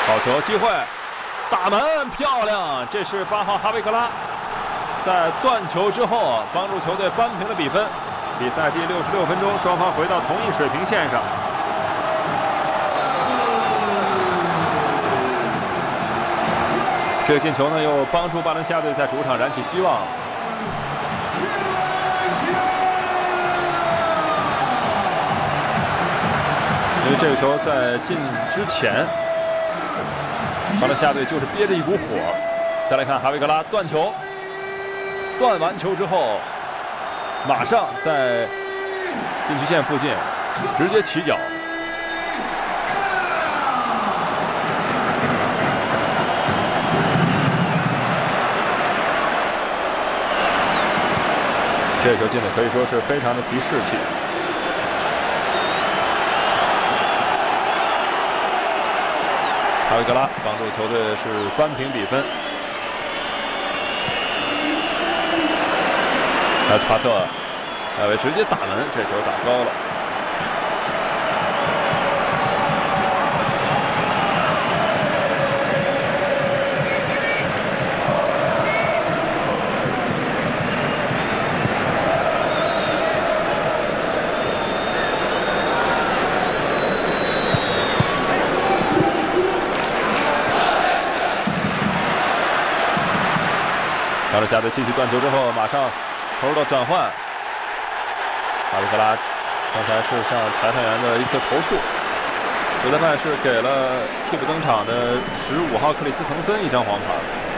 好球，机会，打门，漂亮！这是8号哈维克拉在断球之后帮助球队扳平了比分。比赛第66分钟，双方回到同一水平线上。这个进球呢，又帮助巴伦西亚队在主场燃起希望。因为这个球在进之前，巴伦西亚队就是憋着一股火。再来看哈维格拉断球，断完球之后，马上在禁区线附近直接起脚。这个球进的可以说是非常的提士气。哈维格拉帮助球队是扳平比分。埃斯帕特，艾维直接打门，这球打高了。巴伦西亚队继续断球之后，马上投入到转换。哈维格拉刚才是向裁判员的一次投诉，主裁判是给了替补登场的15号克里斯滕森一张黄牌。